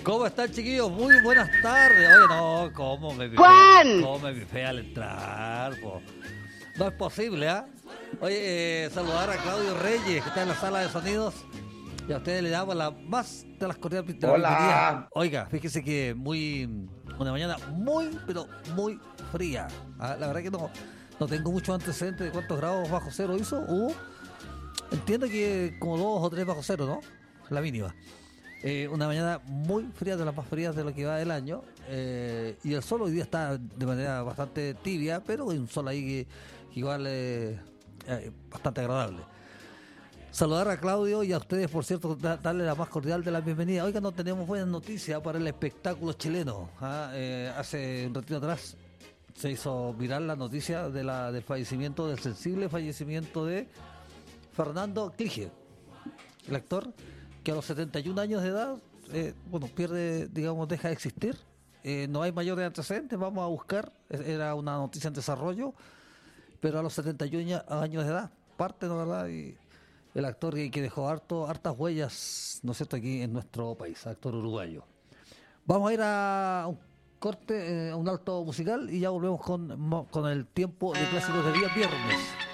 ¿Cómo están, chiquillos? Muy buenas tardes. Oye, no, ¿cómo me ¡Juan! ¿Cómo me bifé al entrar, po? No es posible, ¿ah? Oye, saludar a Claudio Reyes, que está en la sala de sonidos. Y a ustedes le damos la más de las cordiales de la bienvenida. Hola. Oiga, fíjese que una mañana muy, pero muy fría. ¿Ah? La verdad que no tengo muchos antecedentes de cuántos grados bajo cero hizo. Entiendo que como 2 o 3 bajo cero, ¿no? La mínima. Una mañana muy fría, de las más frías de lo que va del año. Y el sol hoy día está de manera bastante tibia, pero hay un sol ahí que igual bastante agradable. Saludar a Claudio y a ustedes, por cierto, darle la más cordial de la bienvenida. Oiga, no tenemos buenas noticias para el espectáculo chileno. Hace un ratito atrás se hizo viral la noticia del fallecimiento, del sensible fallecimiento de Fernando Clige, el actor que a los 71 años de edad, pierde, digamos, deja de existir. No hay mayores antecedentes, vamos a buscar, era una noticia en desarrollo, pero a los 71 años de edad, parte, ¿no, verdad? Y el actor que dejó hartas huellas, ¿no es cierto?, aquí en nuestro país, actor uruguayo. Vamos a ir a un corte, a un alto musical, y ya volvemos con el tiempo de clásicos de día viernes.